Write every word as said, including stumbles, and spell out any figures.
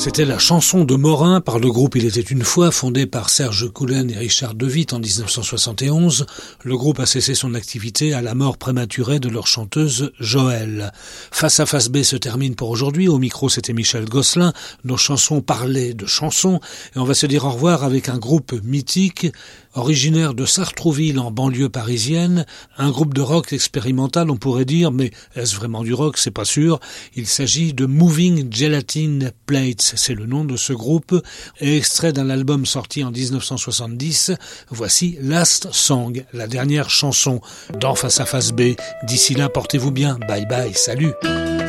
C'était la chanson de Morin par le groupe Il était une fois, fondé par Serge Coulen et Richard De Witt en dix-neuf cent soixante et onze. Le groupe a cessé son activité à la mort prématurée de leur chanteuse Joëlle. Face à Face B se termine pour aujourd'hui. Au micro, c'était Michel Gosselin. Nos chansons parlaient de chansons et on va se dire au revoir avec un groupe mythique, originaire de Sartrouville en banlieue parisienne, un groupe de rock expérimental, on pourrait dire, mais est-ce vraiment du rock? C'est pas sûr. Il s'agit de Moving Gelatine Plates. C'est le nom de ce groupe, et extrait d'un album sorti en dix-neuf cent soixante-dix. Voici Last Song, la dernière chanson dans Face à Face B. D'ici là, portez-vous bien. Bye bye, salut.